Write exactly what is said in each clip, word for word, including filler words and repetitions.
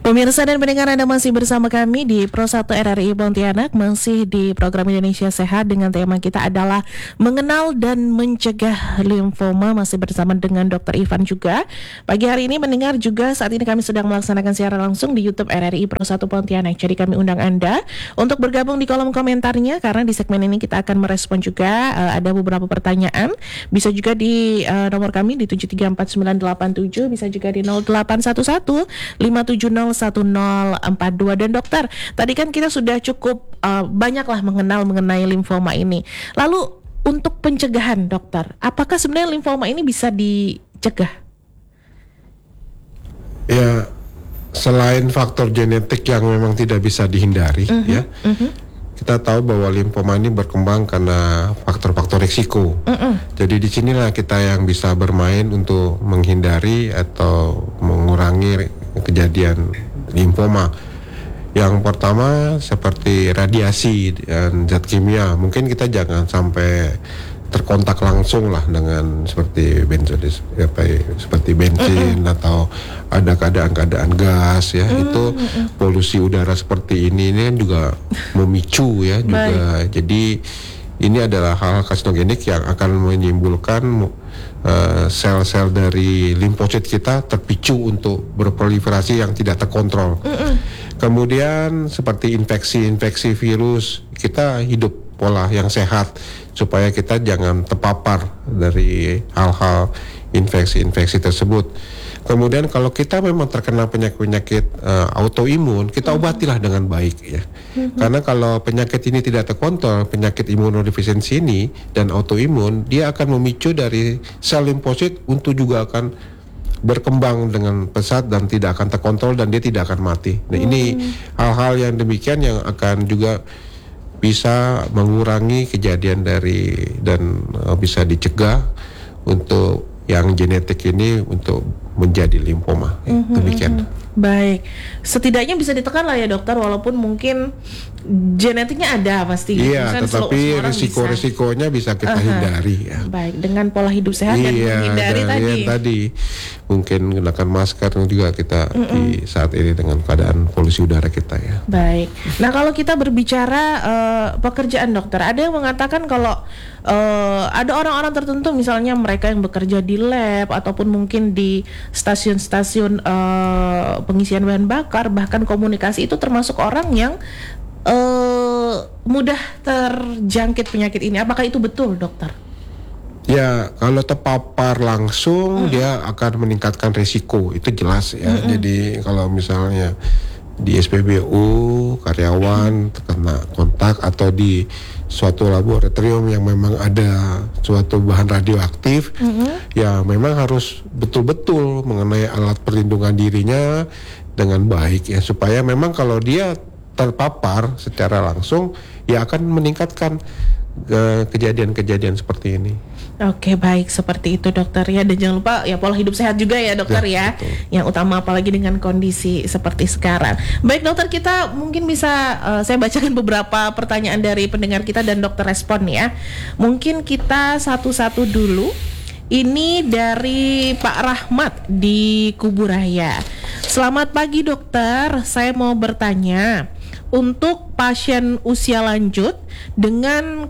Pemirsa dan pendengar, Anda masih bersama kami di Pro satu R R I Pontianak, masih di program Indonesia Sehat dengan tema kita adalah mengenal dan mencegah limfoma, masih bersama dengan Dokter Ivan juga. Pagi hari ini mendengar juga saat ini kami sedang melaksanakan siaran langsung di YouTube R R I Pro satu Pontianak. Jadi kami undang Anda untuk bergabung di kolom komentarnya, karena di segmen ini kita akan merespon juga uh, ada beberapa pertanyaan. Bisa juga di uh, nomor kami di tujuh tiga empat sembilan delapan tujuh, bisa juga di nol delapan satu satu lima tujuh nol satu nol empat dua. Dan dokter, tadi kan kita sudah cukup uh, banyak lah mengenal mengenai limfoma ini. Lalu untuk pencegahan, dokter, apakah sebenarnya limfoma ini bisa dicegah? Ya, selain faktor genetik yang memang tidak bisa dihindari, uh-huh, ya, uh-huh. kita tahu bahwa limfoma ini berkembang karena faktor-faktor risiko. Uh-uh. Jadi disinilah kita yang bisa bermain untuk menghindari atau mengurangi kejadian limfoma. Yang pertama seperti radiasi dan zat kimia. Mungkin kita jangan sampai terkontak langsung lah dengan seperti bensin, seperti bensin mm-mm. atau ada keadaan-keadaan gas ya. Mm-mm. Itu polusi udara seperti ini ini juga memicu ya juga. Jadi ini adalah hal karsinogenik yang akan menimbulkan uh, sel-sel dari limfosit kita terpicu untuk berproliferasi yang tidak terkontrol. Mm-mm. Kemudian seperti infeksi-infeksi virus, kita hidup pola yang sehat supaya kita jangan terpapar dari hal-hal infeksi-infeksi tersebut. Kemudian kalau kita memang terkena penyakit-penyakit uh, autoimun, kita obatilah dengan baik ya. Mm-hmm. Karena kalau penyakit ini tidak terkontrol, penyakit imunodefisiensi ini dan autoimun, dia akan memicu dari sel limfosit untuk juga akan berkembang dengan pesat dan tidak akan terkontrol dan dia tidak akan mati. Nah, mm. ini hal-hal yang demikian yang akan juga bisa mengurangi kejadian dari dan uh, bisa dicegah untuk yang genetik ini untuk menjadi limfoma. Mm-hmm, demikian. Mm-hmm. Baik, setidaknya bisa ditekan lah ya dokter, walaupun mungkin genetiknya ada pasti. Iya, kan tetapi risiko-risikonya bisa kita uh-huh. hindari ya. Baik, dengan pola hidup sehat iya, dan menghindari dan, tadi. Iya, tadi mungkin gunakan masker juga kita Mm-mm. di saat ini dengan keadaan polusi udara kita ya. Baik, nah kalau kita berbicara uh, pekerjaan dokter, ada yang mengatakan kalau uh, ada orang-orang tertentu misalnya mereka yang bekerja di lab ataupun mungkin di stasiun-stasiun uh, pengisian bahan bakar, bahkan komunikasi, itu termasuk orang yang uh, mudah terjangkit penyakit ini. Apakah itu betul, dokter? Ya, kalau terpapar langsung hmm. dia akan meningkatkan risiko, itu jelas ya. Hmm. Jadi kalau misalnya di S P B U karyawan terkena kontak atau di suatu laboratorium yang memang ada suatu bahan radioaktif, mm-hmm. ya memang harus betul-betul mengenai alat perlindungan dirinya dengan baik ya, supaya memang kalau dia terpapar secara langsung ya akan meningkatkan uh, kejadian-kejadian seperti ini. Oke, baik, seperti itu dokter ya. Dan jangan lupa ya pola hidup sehat juga ya dokter ya, ya. Yang utama apalagi dengan kondisi seperti sekarang. Baik dokter, kita mungkin bisa uh, saya bacakan beberapa pertanyaan dari pendengar kita dan dokter respon ya. Mungkin kita satu-satu dulu. Ini dari Pak Rahmat di Kuburaya. Selamat pagi dokter, saya mau bertanya, untuk pasien usia lanjut dengan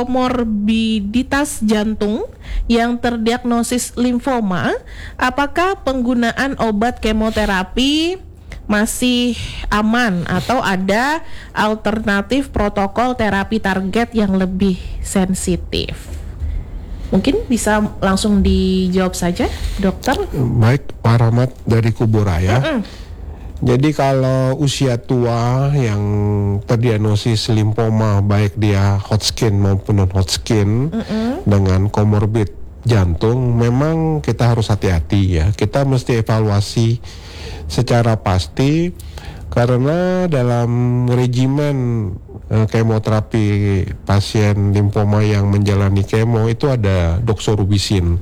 komorbiditas jantung yang terdiagnosis limfoma, apakah penggunaan obat kemoterapi masih aman atau ada alternatif protokol terapi target yang lebih sensitif? Mungkin bisa langsung dijawab saja, dokter. Baik, Pak Rahmat dari Kuburaya. Mm-mm. Jadi kalau usia tua yang terdiagnosis limfoma, baik dia Hodgkin maupun non Hodgkin Mm-mm. dengan komorbid jantung, memang kita harus hati-hati ya. Kita mesti evaluasi secara pasti, karena dalam regimen eh, kemoterapi pasien limfoma yang menjalani kemo itu ada doxorubicin.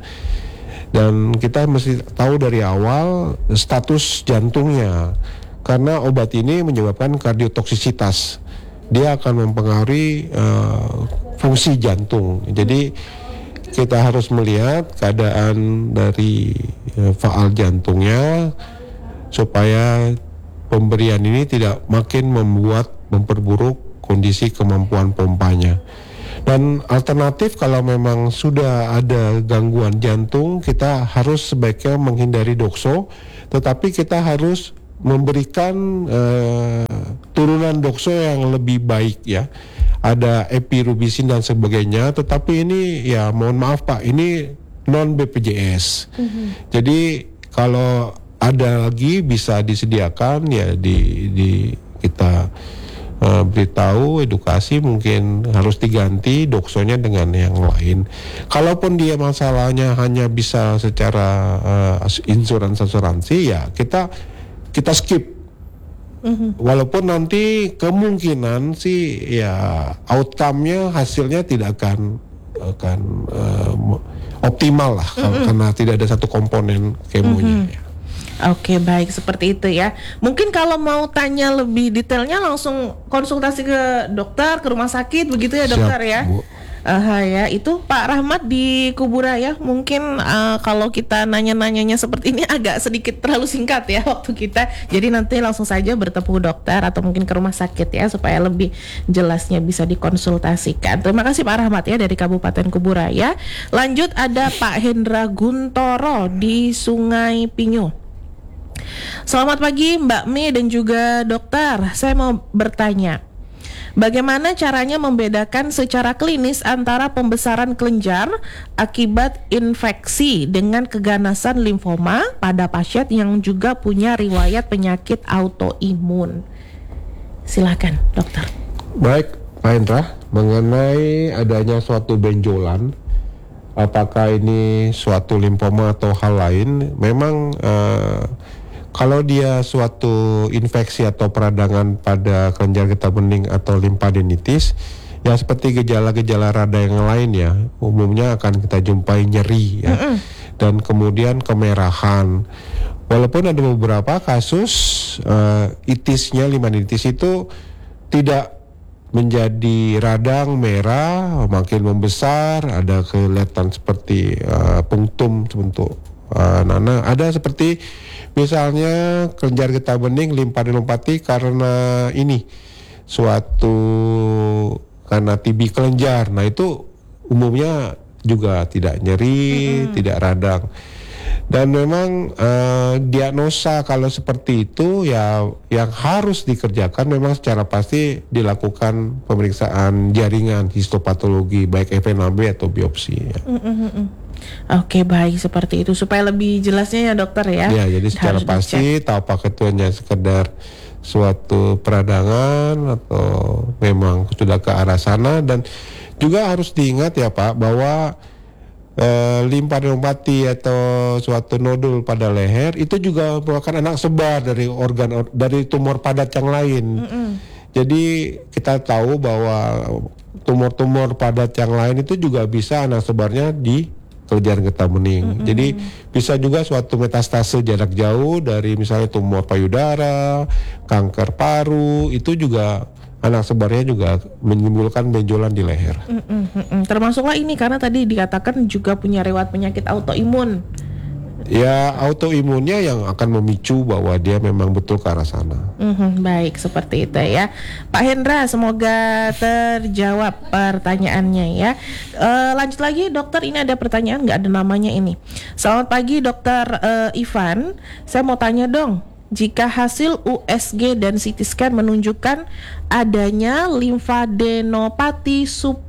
Dan kita mesti tahu dari awal status jantungnya, karena obat ini menyebabkan kardiotoksisitas. Dia akan mempengaruhi uh, fungsi jantung. Jadi kita harus melihat keadaan dari uh, faal jantungnya supaya pemberian ini tidak makin membuat memperburuk kondisi kemampuan pompanya. Dan alternatif kalau memang sudah ada gangguan jantung, kita harus sebaiknya menghindari dokso, tetapi kita harus memberikan uh, turunan dokso yang lebih baik ya. Ada epirubisin dan sebagainya, tetapi ini ya mohon maaf Pak, ini non B P J S. Mm-hmm. Jadi kalau ada lagi bisa disediakan ya di, di kita uh, beritahu, edukasi, mungkin harus diganti doksonya dengan yang lain. Kalaupun dia masalahnya hanya bisa secara uh, insurans asuransi ya kita kita skip. Mm-hmm. Walaupun nanti kemungkinan sih ya outcome-nya, hasilnya tidak akan akan uh, optimal lah, mm-hmm. karena tidak ada satu komponen kemonya. Mm-hmm. Ya. Oke, baik, seperti itu ya. Mungkin kalau mau tanya lebih detailnya langsung konsultasi ke dokter, ke rumah sakit begitu ya dokter. Siap, ya. Bu. Uh, ya itu Pak Rahmat di Kuburaya. Mungkin uh, kalau kita nanya-nanyanya seperti ini agak sedikit terlalu singkat ya waktu kita. Jadi nanti langsung saja bertemu dokter atau mungkin ke rumah sakit ya supaya lebih jelasnya bisa dikonsultasikan. Terima kasih Pak Rahmat ya dari Kabupaten Kuburaya. Lanjut ada Pak Hendra Guntoro di Sungai Pinyu. Selamat pagi Mbak Mi dan juga dokter. Saya mau bertanya, bagaimana caranya membedakan secara klinis antara pembesaran kelenjar akibat infeksi dengan keganasan limfoma pada pasien yang juga punya riwayat penyakit autoimun? Silakan, dokter. Baik, Pak Hendra, mengenai adanya suatu benjolan, apakah ini suatu limfoma atau hal lain, memang uh, kalau dia suatu infeksi atau peradangan pada kelenjar getah bening atau limfadenitis, ya seperti gejala-gejala rada yang lain ya, umumnya akan kita jumpai nyeri ya, mm-mm. dan kemudian kemerahan. Walaupun ada beberapa kasus uh, itisnya, limfadenitis itu tidak menjadi radang merah, makin membesar, ada kelihatan seperti uh, punktum bentuk uh, nana, ada seperti misalnya kelenjar getah bening limfadenopati karena ini suatu karena T B kelenjar. Nah itu umumnya juga tidak nyeri, mm-hmm. tidak radang. Dan memang uh, diagnosa kalau seperti itu ya yang harus dikerjakan memang secara pasti dilakukan pemeriksaan jaringan histopatologi baik F N A B atau biopsi ya. Mm-hmm. Oke, baik, seperti itu supaya lebih jelasnya ya dokter ya. Ya, jadi secara harus pasti dicek. Tahu apakah itu hanya sekedar suatu peradangan atau memang sudah ke arah sana. Dan juga harus diingat ya Pak bahwa eh, limfadenopati atau suatu nodul pada leher itu juga merupakan anak sebar dari organ dari tumor padat yang lain. Mm-mm. Jadi kita tahu bahwa tumor-tumor padat yang lain itu juga bisa anak sebarnya di kelenjar getah bening. Mm-hmm. Jadi bisa juga suatu metastase jarak jauh dari misalnya tumor payudara, kanker paru, itu juga anak sebarnya juga menimbulkan benjolan di leher. Mm-hmm. Termasuklah ini karena tadi dikatakan juga punya riwayat penyakit autoimun. Ya autoimunnya yang akan memicu bahwa dia memang betul ke arah sana. Mm-hmm, baik, seperti itu ya Pak Hendra, semoga terjawab pertanyaannya ya. E, lanjut lagi dokter, ini ada pertanyaan nggak ada namanya ini. Selamat pagi dokter uh, Ivan, saya mau tanya dong, jika hasil U S G dan C T scan menunjukkan adanya limfadenopati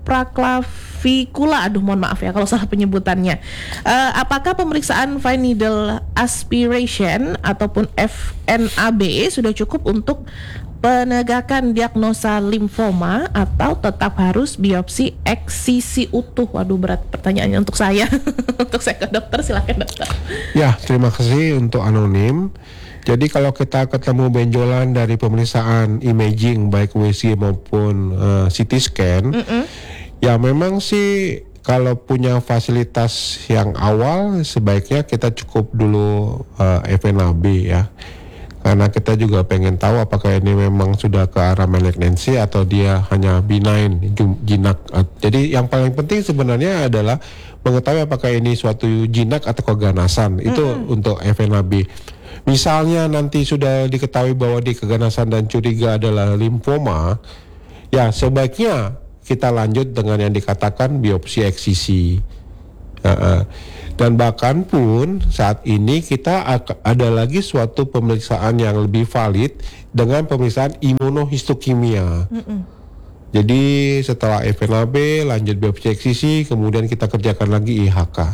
supraklavikula, aduh mohon maaf ya kalau salah penyebutannya, uh, apakah pemeriksaan fine needle aspiration ataupun F N A B sudah cukup untuk penegakan diagnosa limfoma atau tetap harus biopsi eksisi utuh? Waduh, berat pertanyaannya untuk saya. Untuk saya ke dokter, silakan dokter. Ya, terima kasih untuk anonim. Jadi kalau kita ketemu benjolan dari pemeriksaan imaging baik W C maupun uh, C T scan, mm-mm. ya memang sih kalau punya fasilitas yang awal sebaiknya kita cukup dulu uh, F N A B ya. Karena kita juga pengen tahu apakah ini memang sudah ke arah malignancy atau dia hanya benign, jinak. Jadi yang paling penting sebenarnya adalah mengetahui apakah ini suatu jinak atau keganasan. Itu mm-hmm. untuk F N A B. Misalnya nanti sudah diketahui bahwa di keganasan dan curiga adalah limfoma, ya sebaiknya kita lanjut dengan yang dikatakan biopsi eksisi. Uh-uh. Dan bahkan pun saat ini kita ak- ada lagi suatu pemeriksaan yang lebih valid dengan pemeriksaan imunohistokimia. Mm-mm. Jadi setelah F N A B lanjut biopsi eksisi, kemudian kita kerjakan lagi I H K.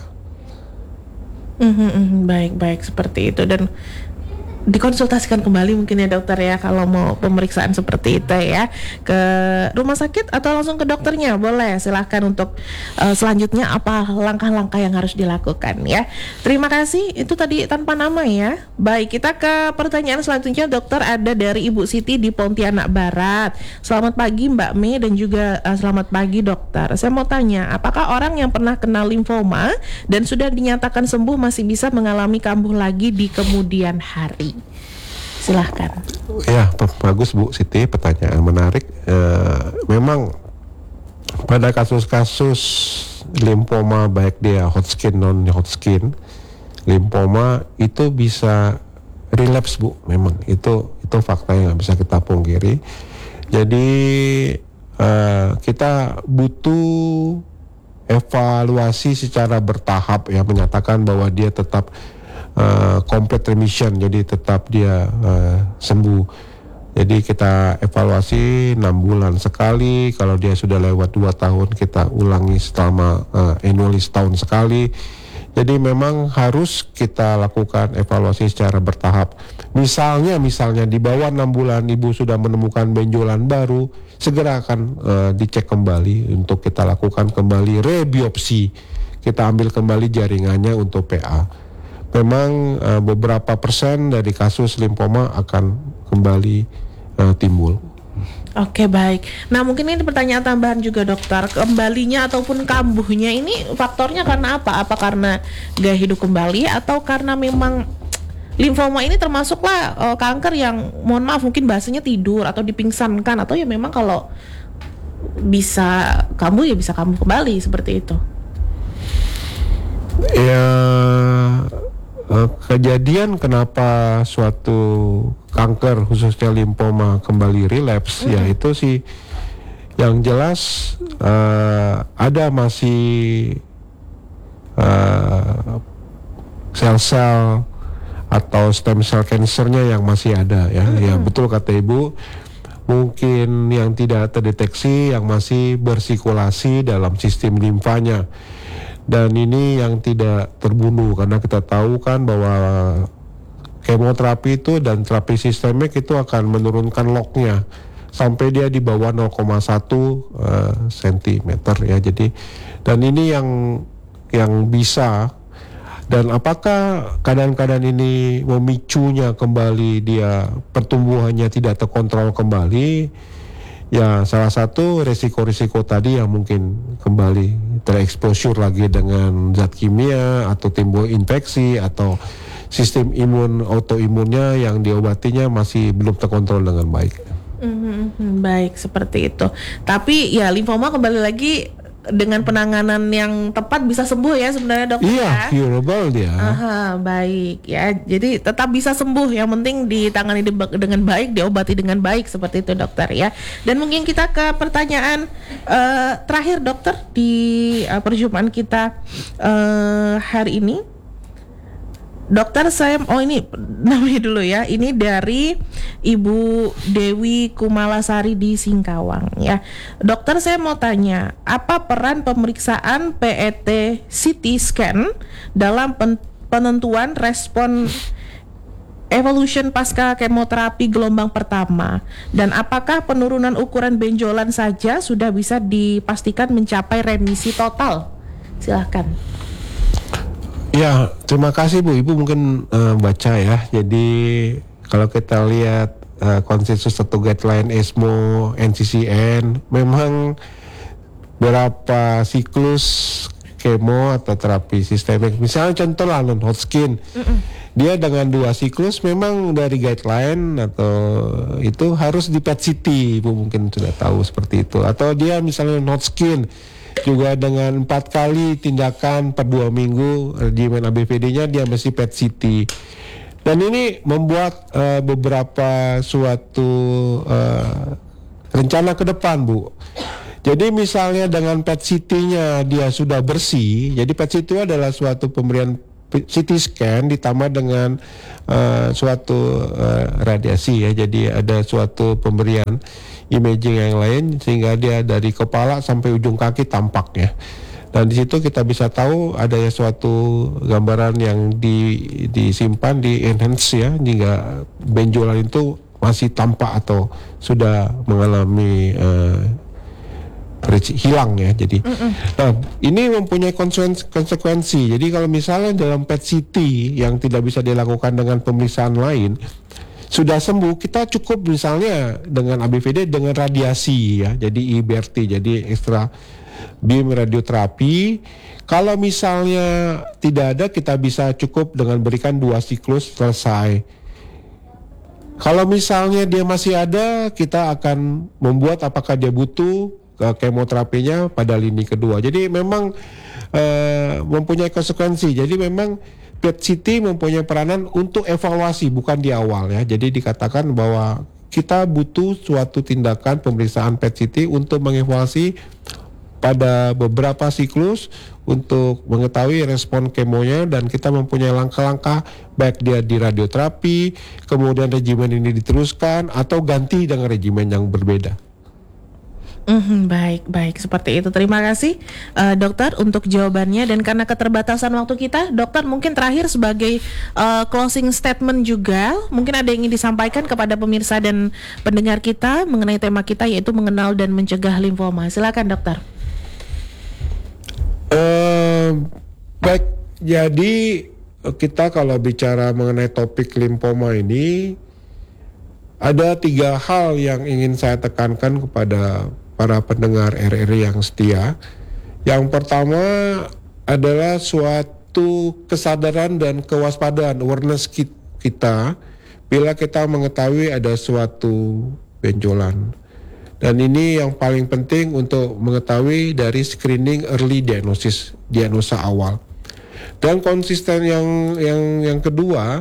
Mm-hmm, baik-baik seperti itu, dan dikonsultasikan kembali mungkin ya dokter ya kalau mau pemeriksaan seperti itu ya, ke rumah sakit atau langsung ke dokternya boleh, silahkan untuk uh, selanjutnya apa langkah-langkah yang harus dilakukan ya. Terima kasih, itu tadi tanpa nama ya. Baik, kita ke pertanyaan selanjutnya dokter, ada dari Ibu Siti di Pontianak Barat. Selamat pagi Mbak Mei dan juga uh, selamat pagi dokter. Saya mau tanya, apakah orang yang pernah kena limfoma dan sudah dinyatakan sembuh masih bisa mengalami kambuh lagi di kemudian hari? Silahkan. Ya, bagus Bu Siti, pertanyaan menarik. E, memang pada kasus-kasus limfoma, baik dia Hodgkin non Hodgkin, limfoma itu bisa relapse Bu. Memang itu itu fakta yang nggak bisa kita pungkiri. Jadi e, kita butuh evaluasi secara bertahap ya, menyatakan bahwa dia tetap Uh, complete remission, jadi tetap dia uh, sembuh. Jadi kita evaluasi enam bulan sekali. Kalau dia sudah lewat dua tahun, kita ulangi selama uh, annually setahun sekali. Jadi memang harus kita lakukan evaluasi secara bertahap. Misalnya, misalnya di bawah enam bulan ibu sudah menemukan benjolan baru, segera akan uh, dicek kembali untuk kita lakukan kembali rebiopsi. Kita ambil kembali jaringannya untuk P A. Memang uh, beberapa persen dari kasus limfoma akan kembali uh, timbul. Oke, baik. Nah mungkin ini pertanyaan tambahan juga dokter, kembalinya ataupun kambuhnya ini faktornya karena apa? Apa karena gaya hidup kembali atau karena memang limfoma ini termasuklah uh, kanker yang mohon maaf mungkin bahasanya tidur atau dipingsankan, atau ya memang kalau bisa kambuh ya bisa kambuh kembali seperti itu? Ya, kejadian kenapa suatu kanker khususnya limfoma kembali relapse, mm. yaitu sih yang jelas uh, ada masih uh, sel-sel atau stem cell cancernya yang masih ada ya. Mm. Ya betul kata Ibu, mungkin yang tidak terdeteksi yang masih bersirkulasi dalam sistem limfanya. Dan ini yang tidak terbunuh, karena kita tahu kan bahwa kemoterapi itu dan terapi sistemik itu akan menurunkan lognya sampai dia di bawah nol koma satu uh, sentimeter ya. Jadi dan ini yang yang bisa, dan apakah keadaan-keadaan ini memicunya kembali dia pertumbuhannya tidak terkontrol kembali? Ya, salah satu risiko-risiko tadi yang mungkin kembali tereksposur lagi dengan zat kimia atau timbul infeksi atau sistem imun autoimunnya yang diobatinya masih belum terkontrol dengan baik. Mm-hmm, baik, seperti itu. Tapi ya limfoma kembali lagi dengan penanganan yang tepat bisa sembuh ya sebenarnya dokter. Iya, ya? curable dia. Aha, baik ya. Jadi tetap bisa sembuh, yang penting ditangani dengan baik, diobati dengan baik seperti itu dokter ya. Dan mungkin kita ke pertanyaan uh, terakhir dokter di uh, perjumpaan kita uh, hari ini. Dokter saya, oh ini namanya dulu ya, ini dari Ibu Dewi Kumalasari di Singkawang ya. Dokter saya mau tanya, apa peran pemeriksaan P E T C T scan dalam pen- penentuan respon evolution pasca kemoterapi gelombang pertama, dan apakah penurunan ukuran benjolan saja sudah bisa dipastikan mencapai remisi total? Silahkan. Ya, terima kasih Bu. Ibu mungkin uh, baca ya. Jadi kalau kita lihat uh, konsensus satu guideline E S M O N C C N, memang berapa siklus kemo atau terapi sistemik, misalnya contoh lah non Hodgkin, Mm-mm. dia dengan dua siklus memang dari guideline atau itu harus di P E T C T, Ibu mungkin sudah tahu seperti itu. Atau dia misalnya not skin juga dengan empat kali tindakan per dua minggu regimen A B V D-nya dia mesti P E T C T. Dan ini membuat uh, beberapa suatu uh, rencana ke depan, Bu. Jadi misalnya dengan P E T C T-nya dia sudah bersih, jadi P E T C T itu adalah suatu pemberian C T scan ditambah dengan uh, suatu uh, radiasi ya. Jadi ada suatu pemberian imaging yang lain sehingga dia dari kepala sampai ujung kaki tampak ya. Dan di situ kita bisa tahu adanya suatu gambaran yang di, disimpan di enhance ya, jika benjolan itu masih tampak atau sudah mengalami uh, hilang ya. Jadi Mm-mm. nah ini mempunyai konsekuensi, konsekuensi. Jadi kalau misalnya dalam P E T C T yang tidak bisa dilakukan dengan pemeriksaan lain sudah sembuh, kita cukup misalnya dengan A B V D dengan radiasi ya, jadi I B R T, jadi extra beam radioterapi. Kalau misalnya tidak ada, kita bisa cukup dengan berikan dua siklus selesai. Kalau misalnya dia masih ada, kita akan membuat apakah dia butuh kemoterapinya pada lini kedua. Jadi memang uh, mempunyai konsekuensi. Jadi memang P E T C T mempunyai peranan untuk evaluasi, bukan di awal ya. Jadi dikatakan bahwa kita butuh suatu tindakan pemeriksaan P E T C T untuk mengevaluasi pada beberapa siklus untuk mengetahui respon kemonya, dan kita mempunyai langkah-langkah baik dia di radioterapi, kemudian regimen ini diteruskan atau ganti dengan regimen yang berbeda. Mm-hmm, baik, baik. Seperti itu. Terima kasih uh, dokter untuk jawabannya. Dan karena keterbatasan waktu kita, dokter mungkin terakhir sebagai uh, closing statement juga, mungkin ada yang ingin disampaikan kepada pemirsa dan pendengar kita mengenai tema kita, yaitu mengenal dan mencegah limfoma. Silakan dokter. Uh, baik, jadi kita kalau bicara mengenai topik limfoma ini, ada tiga hal yang ingin saya tekankan kepada para pendengar R R I yang setia. Yang pertama adalah suatu kesadaran dan kewaspadaan, awareness kita bila kita mengetahui ada suatu benjolan. Dan ini yang paling penting untuk mengetahui dari screening early diagnosis, diagnosa awal. Dan konsisten yang yang yang kedua,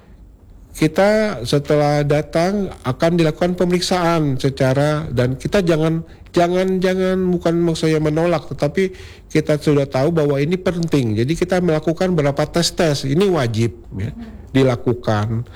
kita setelah datang akan dilakukan pemeriksaan secara, dan kita jangan jangan jangan bukan maksudnya menolak, tetapi kita sudah tahu bahwa ini penting. Jadi kita melakukan beberapa tes-tes, ini wajib ya, dilakukan.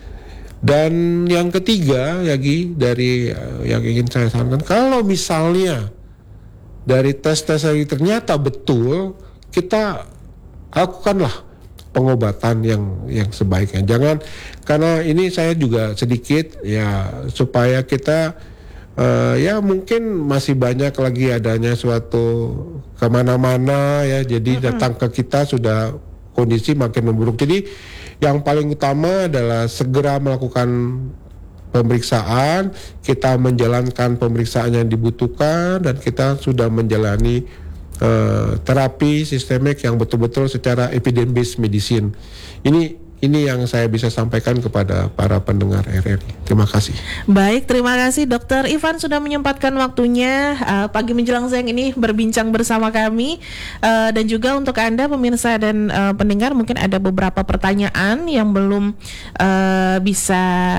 Dan yang ketiga lagi dari uh, yang ingin saya sampaikan, kalau misalnya dari tes-tes ini ternyata betul, kita lakukanlah pengobatan yang yang sebaiknya. Jangan, karena ini saya juga sedikit ya, supaya kita uh, ya mungkin masih banyak lagi adanya suatu kemana-mana ya, jadi mm-hmm. datang ke kita sudah kondisi makin memburuk. Jadi yang paling utama adalah segera melakukan pemeriksaan, kita menjalankan pemeriksaan yang dibutuhkan, dan kita sudah menjalani Uh, terapi sistemik yang betul-betul secara evidence-based medicine. Ini ini yang saya bisa sampaikan kepada para pendengar R R I. Terima kasih. Baik, terima kasih Dokter Ivan sudah menyempatkan waktunya uh, pagi menjelang siang ini berbincang bersama kami, uh, dan juga untuk Anda pemirsa dan uh, pendengar, mungkin ada beberapa pertanyaan yang belum uh, bisa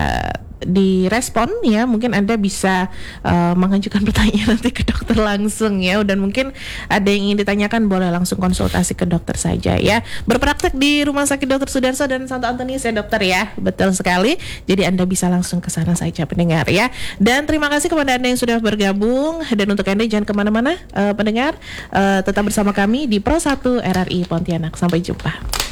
direspon ya, mungkin Anda bisa uh, mengajukan pertanyaan nanti ke dokter langsung ya, dan mungkin ada yang ingin ditanyakan boleh langsung konsultasi ke dokter saja ya. Berpraktek di Rumah Sakit Dokter Sudarso dan Santo Antonius ya dokter ya, betul sekali. Jadi Anda bisa langsung ke sana saja pendengar ya. Dan terima kasih kepada Anda yang sudah bergabung, dan untuk Anda jangan kemana-mana uh, pendengar, uh, tetap bersama kami di Pro satu R R I Pontianak. Sampai jumpa.